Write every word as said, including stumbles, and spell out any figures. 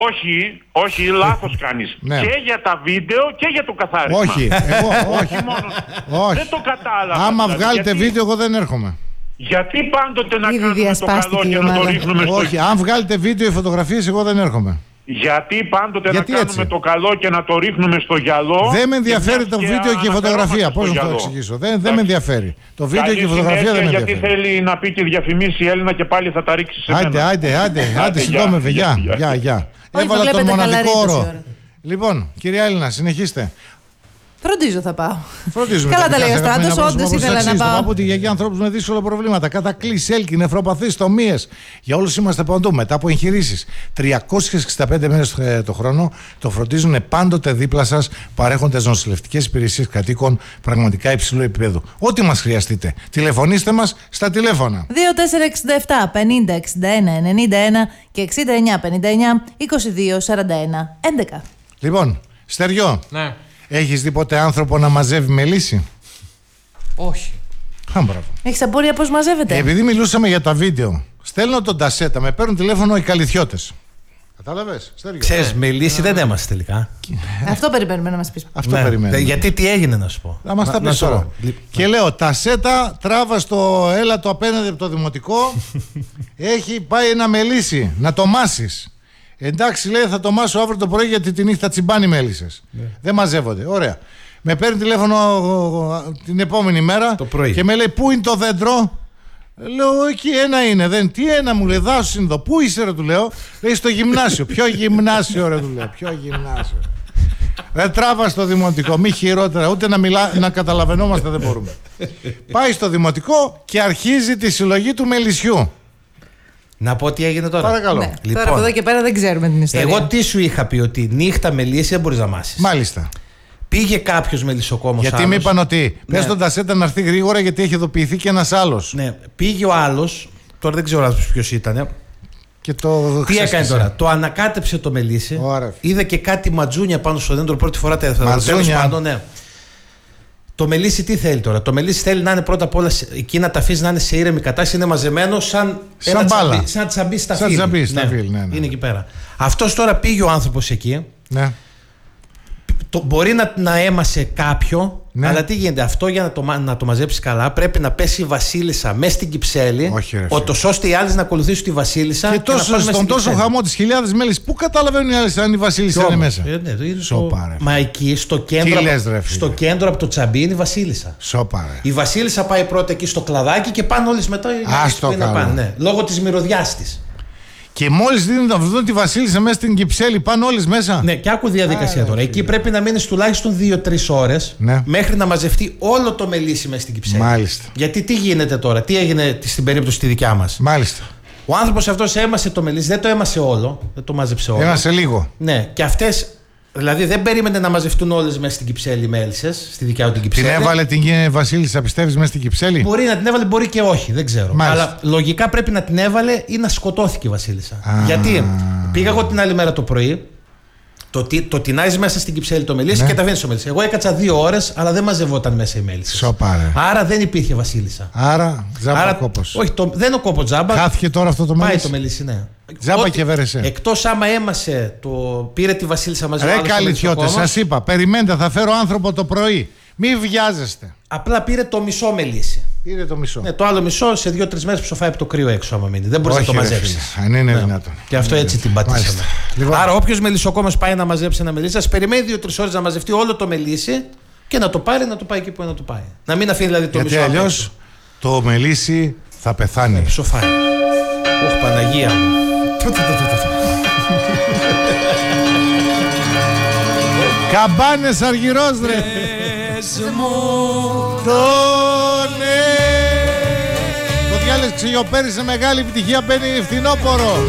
Όχι, όχι, λάθος κάνεις. Ναι. Και για τα βίντεο και για το καθάρισμα. Όχι, εγώ, όχι. μόνο. Όχι. Δεν το κατάλαβα. Άμα δηλαδή, βγάλετε γιατί, βίντεο, εγώ δεν έρχομαι. Γιατί πάντοτε να Ήδη κάνουμε το διασπάστηκε καλό η και να το ομάδα. ρίχνουμε στο... Όχι, αν βγάλετε βίντεο ή φωτογραφίες, εγώ δεν έρχομαι. Γιατί πάντοτε Γιατί να κάνουμε έτσι? το καλό και να το ρίχνουμε στο γυαλό. Δεν με ενδιαφέρει το βίντεο και η φωτογραφία. Πώς να το γυαλό. εξηγήσω. Δεν, δεν με ενδιαφέρει. Το βίντεο Καλή και η φωτογραφία δεν με συνέχεια, ενδιαφέρει. γιατί θέλει να πει και διαφημίσει η Έλληνα και πάλι θα τα ρίξει σε Άντε, μένα. άντε, άντε, άντε, γεια, συντόμευε. Γεια, γεια, γεια, γεια. Όχι, Έβαλα θα τον βλέπετε μοναδικό χαλαρή τόση όρο. ώρα. Λοιπόν, κυρία Έλληνα, συνεχίστε. Φροντίζω θα πάω. Φροντίζουμε. Καλά τα τα λέει ο παιδιά, Στράτος, αγαπημένα όντως πρόσωπα, ήθελα να προς πάω. από τη γιαγιά ανθρώπους με δύσκολα προβλήματα. Κατακλείσει, σέλκη, νεφροπαθείς, τομίες. Για όλους είμαστε παντού. Μετά από εγχειρήσεις. τριακόσιες εξήντα πέντε μέρες το χρόνο το φροντίζουν πάντοτε δίπλα σας, παρέχοντας νοσηλευτικές υπηρεσίες κατοίκων πραγματικά υψηλού επίπεδου. Ό,τι μας χρειαστείτε. Τηλεφωνήστε μας στα τηλέφωνα. δύο τέσσερα εξήντα επτά πενήντα εξήντα ένα ενενήντα ένα και εξήντα εννιά πενήντα εννιά είκοσι δύο σαράντα ένα έντεκα. Λοιπόν, Στεριό, Ναι. έχεις δει ποτέ άνθρωπο να μαζεύει με λύση? Όχι. Α, μπράβο. Έχεις απορία πώς μαζεύετε? Επειδή μιλούσαμε για τα βίντεο, στέλνω τον Τασέτα, με παίρνουν τηλέφωνο οι καλυθιώτες. Κατάλαβες, Στέργιο? Ξέρεις, με λύση δεν είμαστε τελικά. Αυτό περιμένουμε να μας πεις. Αυτό Ναι. περιμένουμε. Γιατί τι έγινε να σου πω. Θα μας Να- τα να πεις σου τώρα. πω. Λι- Και λέω, Τασέτα, τράβα στο έλατο απέναντι από το δημοτικό. Έχει πάει ένα μελίσι, να το μάσεις. Εντάξει, λέει, θα το μάσω αύριο το πρωί γιατί τη νύχτα τσιμπάνει μέλισσες. Δεν μαζεύονται. Ωραία. Με παίρνει τηλέφωνο ε, την επόμενη μέρα Το πρωί. και με λέει, πού είναι το δέντρο? Λέω, εκεί ένα είναι. Δεν, τι ένα, μου λέει, δάσος είναι εδώ. Πού είσαι, ρε, του λέω? Λέει, στο γυμνάσιο. Ποιο γυμνάσιο, ρε, του λέω. Ποιο γυμνάσιο? Δεν τράβα στο δημοτικό, μη χειρότερα. Ούτε να, μιλά, να καταλαβαίνόμαστε δεν μπορούμε. Πάει στο δημοτικό και αρχίζει τη συλλογή του μελισσιού. Να πω τι έγινε τώρα. Παρακαλώ. Ναι. Λοιπόν, Τώρα από εδώ και πέρα δεν ξέρουμε την ιστορία. Εγώ τι σου είχα πει, ότι νύχτα με λύση δεν μπορείς να μάσεις. Μάλιστα. Πήγε κάποιος μελισσοκόμος. Γιατί άλλος. με είπαν ότι Ναι. πες τον Τασέτα να έρθει γρήγορα γιατί έχει ειδοποιηθεί και ένας άλλος. Ναι, πήγε ο άλλος, τώρα δεν ξέρω ποιος ήταν. Και το Τι έκανε ξέσκησε. τώρα, το ανακάτεψε το μελίσι, Ωραία. είδε και κάτι ματζούνια πάνω στο δέντρο πρώτη φορά τα Ματζούνια. πάντων, ναι. Το μελίσι τι θέλει τώρα, το μελίσι θέλει να είναι πρώτα απ' όλα σε- εκεί να τα αφήσει να είναι σε ήρεμη κατάσταση, είναι μαζεμένο σαν, Σαν ένα μπάλα. τσαμπί, σαν τσαμπί στα Σαν φύλλη. τσαμπί στα φύλλη, ναι, ναι. Είναι εκεί πέρα. Αυτός τώρα πήγε ο άνθρωπος εκεί, Ναι. το, μπορεί να, να έμασε κάποιο, Ναι. αλλά τι γίνεται, αυτό για να το, μα- να το μαζέψει καλά πρέπει να πέσει η βασίλισσα μέσα στην Κυψέλη, Όχι, ρε φίλε. ότως ώστε οι άλλοι να ακολουθήσουν τη βασίλισσα Και να τόσο, πάνε μέσα στον στην τόσο Κυψέλη. χαμό της χιλιάδες μέλης, πού καταλαβαίνουν οι άλλοι αν η Βασίλισσα είναι μέσα? Ε, ναι, το είναι Σοπα, στο... ρε. Μα εκεί στο κέντρο, Τι λες, από... ρε, φίλε? στο κέντρο από το τσαμπί είναι η βασίλισσα. Σόπα, ρε. Η βασίλισσα πάει πρώτα εκεί στο κλαδάκι και πάνε όλες μετά. Ας το που είναι να καλό. πάνε, ναι. Λόγω της μυρωδιάς της. Και μόλις δίνουν να βρουν τη Βασίλισσα μέσα στην Κυψέλη, πάνε όλες μέσα. Ναι, και άκου διαδικασία Α, τώρα. ρε, Εκεί πρέπει να μείνεις τουλάχιστον δύο τρεις ώρες Ναι. μέχρι να μαζευτεί όλο το μελίσι μέσα στην Κυψέλη. Μάλιστα. Γιατί τι γίνεται τώρα, τι έγινε στην περίπτωση τη δικιά μας. Μάλιστα. Ο άνθρωπος αυτός έμασε το μελίσι, δεν το έμασε όλο, δεν το μάζεψε όλο. Έμασε λίγο. Ναι, και αυτές, δηλαδή δεν περίμενε να μαζευτούν όλες μέσα στην Κυψέλη οι μέλισσες, στη δικιά του την Την Κυψέλη. έβαλε την ε, Βασίλισσα, πιστεύεις, μέσα στην Κυψέλη? Μπορεί να την έβαλε, μπορεί και όχι, δεν ξέρω. Μάλιστα. Αλλά λογικά πρέπει να την έβαλε ή να σκοτώθηκε η Βασίλισσα. Α. Γιατί πήγα εγώ την άλλη μέρα το πρωί, το, τι- το τεινάζει μέσα στην Κυψέλη το μελίσι Ναι. και τα βαίνει στο μελίσι. Εγώ έκατσα δύο ώρες, αλλά δεν μαζευόταν μέσα η μέλισσα. Σοπα, ρε. Άρα δεν υπήρχε Βασίλισσα. Άρα, τζάμπα Άρα, κόπος. όχι, το, δεν είναι ο κόπο τζάμπα. Χάθηκε τώρα αυτό το Πάει μέλις. το μελίσι, ναι. Τζάμπα Ό,τι- και βέρεσέ. Εκτός άμα έμασε, το, πήρε τη Βασίλισσα μαζί με Ρε άλλος το καλυθιώτες, μελισσοκόμος, σας είπα, περιμένετε, θα φέρω άνθρωπο το πρωί. Μη βιάζεστε. απλά πήρε το μισό μελίσι. Πήρε το μισό. Ναι, το άλλο μισό σε δύο τρεις μέρες ψοφάει από το κρύο έξω άμα μείνει. Δεν μπορεί να το ρε μαζέψει. φίλε, αν είναι δυνατόν. Και αυτό έτσι την πατήσαμε. Μάλιστα. Λοιπόν. Άρα, όποιο μελισσοκόμος πάει να μαζέψει ένα μελίσι, ας περιμένει δύο τρεις ώρες να μαζευτεί όλο το μελίσι και να το πάρει, να το πάει εκεί που είναι να το πάει. Να μην αφήνει δηλαδή το Γιατί μισό. απ' αλλιώς έξω. το μελίσι θα πεθάνει. Ψοφάει. Ωχ, Παναγία μου. Καμπάνες αργυρός ρε. Το ναι. Το διάλεξε ο Πέρι σε μεγάλη επιτυχία, μπαίνει φθινόπορο.